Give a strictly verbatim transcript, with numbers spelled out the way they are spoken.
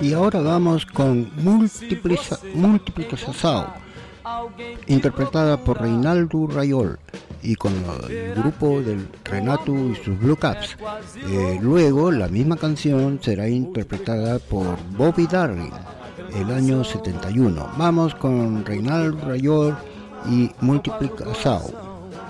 Y ahora vamos con Multiplica- Multiplicación, interpretada por Reinaldo Rayol y con el grupo del Renato y sus Blue Caps. Eh, luego la misma canción será interpretada por Bobby Darin el año setenta y uno. Vamos con Reinaldo Rayol y Multiplicación.